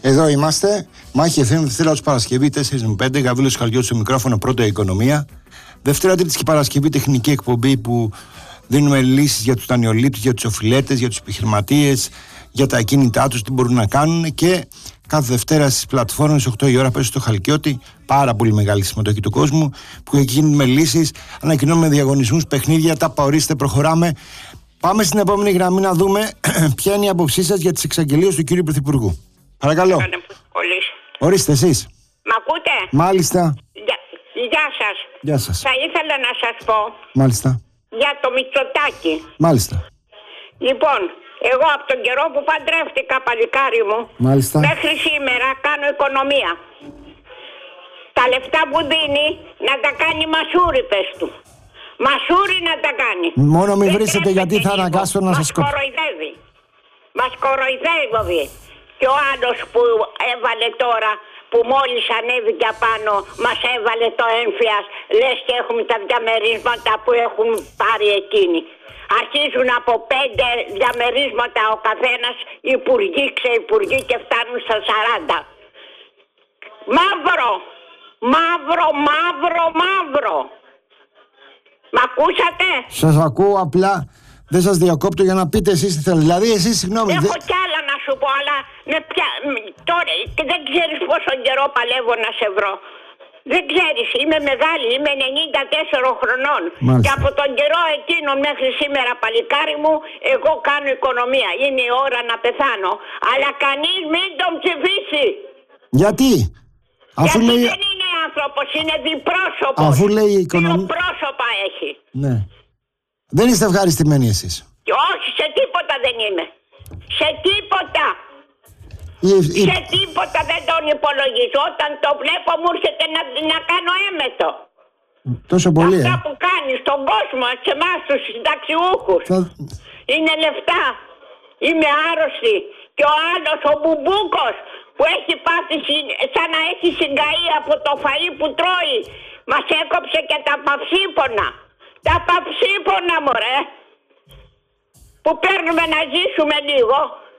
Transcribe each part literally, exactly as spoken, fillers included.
Εδώ είμαστε. Μάχη εφ εμ Δευτέρα ως Παρασκευή τέσσερα με πέντε. Γαβρίλος Χαριώτης στο μικρόφωνο, πρώτο οικονομία. Δευτέρα, Τρίτη και Παρασκευή τεχνική εκπομπή που δίνουμε λύσεις για τους δανειολήπτες, για τους οφειλέτες, για τους επιχειρηματίες, για τα ακίνητά τους, τι μπορούν να κάνουν. Και κάθε Δευτέρα στις πλατφόρμες οκτώ η ώρα πέσω στο Χαλκιώτη. Πάρα πολύ μεγάλη συμμετοχή του κόσμου που έχει γίνει με λύσεις. Ανακοινώνουμε διαγωνισμούς, παιχνίδια. Τα ορίστε, προχωράμε. Πάμε στην επόμενη γραμμή να δούμε ποια είναι η άποψή σας για τις εξαγγελίες του κύριου Πρωθυπουργού. Παρακαλώ. Ορίστε εσείς. Μ' ακούτε? Μάλιστα. Γεια, γεια σας. Γεια σας. Θα ήθελα να σας πω. Μάλιστα. Για το Μητσοτάκη. Μάλιστα. Λοιπόν, εγώ από τον καιρό που παντρεύτηκα, παλικάρι μου, Μάλιστα. μέχρι σήμερα κάνω οικονομία. Τα λεφτά που δίνει να τα κάνει μασούρι, πες του. Μασούρι να τα κάνει. Μόνο μην Δεν βρίσετε, γιατί θα αναγκάσω να σας κοπώ. Μας κοροϊδεύει. Μας κοροϊδεύει. Και ο άλλος που έβαλε τώρα, που μόλις ανέβηκε απάνω, μας έβαλε το έμφυας, λες και έχουμε τα διαμερίσματα που έχουν πάρει εκείνοι. Αρχίζουν από πέντε διαμερίσματα ο καθένας, υπουργοί, ξευπουργοί, και φτάνουν στα σαράντα. Μαύρο, μαύρο, μαύρο, μαύρο. Μ' ακούσατε? Σας ακούω, απλά δεν σας διακόπτω για να πείτε εσείς τι θέλετε. Δηλαδή εσείς, συγγνώμη. Έχω δε... κι άλλα να σου πω, αλλά με πια... τώρα δεν ξέρεις πόσο καιρό παλεύω να σε βρω. Δεν ξέρεις, είμαι μεγάλη, είμαι ενενήντα τέσσερα χρονών. Μάλιστα. Και από τον καιρό εκείνο μέχρι σήμερα, παλικάρι μου, εγώ κάνω οικονομία. Είναι η ώρα να πεθάνω. Αλλά κανείς μην τον ψηφίσει. Γιατί? Αφού Γιατί λέει... δεν είναι άνθρωπος, είναι διπρόσωπος. Αφού λέει η οικονομία... Δύο πρόσωπα έχει. Ναι. Δεν είστε ευχαριστημένοι εσείς? Και όχι, σε τίποτα δεν είμαι. Σε τίποτα. Η... Η... Σε τίποτα δεν τον υπολογίζω. Όταν το βλέπω μου έρχεται να, να κάνω έμετο. Τόσο πολύ, Αυτά ε. που κάνει στον κόσμο, σε εμάς τους συνταξιούχους. Θα... Είναι λεφτά. Είμαι άρρωστη. Και ο άλλος, ο Μπουμπούκος, που έχει πάθει σαν να έχει συγκαεί από το φαΐ που τρώει. Μας έκοψε και τα παυσίπονα. Τα παυσίπονα, μωρέ. Που παίρνουμε να ζήσουμε λίγο.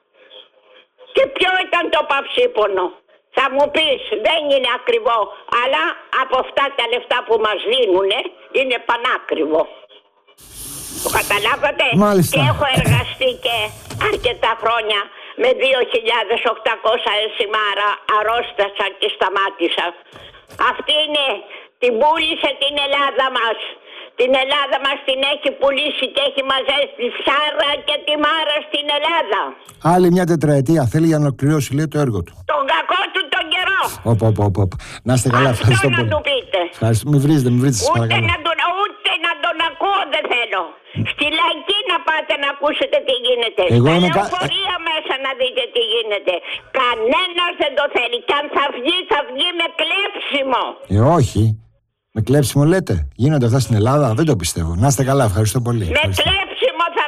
Και ποιο ήταν το παυσίπονο? Θα μου πεις, δεν είναι ακριβό, αλλά από αυτά τα λεφτά που μας δίνουνε είναι πανάκριβο. Το καταλάβατε? Μάλιστα. Και έχω εργαστεί και αρκετά χρόνια με δύο χιλιάδες οκτακόσια εσημάρα, αρρώστασα και σταμάτησα. Αυτή είναι, την πούλησε την Ελλάδα μας. Την Ελλάδα μας την έχει πουλήσει και έχει μαζέψει τη Σάρα και τη Μάρα στην Ελλάδα. Άλλη μια τετραετία θέλει για να ολοκληρώσει, λέει, το έργο του. Τον κακό του τον καιρό. Οπ, οπ, οπ, οπ. Να είστε καλά, Αυτό ευχαριστώ να πολύ. του πείτε. Ευχαριστώ. Μην βρίζετε, μην βρίζετε, σας Ούτε παρακαλώ. να, τον, ούτε να τον ακούω δεν θέλω. Στη Λαϊκή να πάτε να ακούσετε τι γίνεται. Εγώ Στα είμαι κα- λεωφορεία μέσα να δείτε τι γίνεται. Κανένας δεν το θέλει. Και αν θα βγει, θα βγει με κλέψιμο. Ε, όχι. Με κλέψιμο λέτε? Γίνονται αυτά στην Ελλάδα? Δεν το πιστεύω. Να είστε καλά, ευχαριστώ πολύ. Με Ευχαριστώ. κλέψιμο θα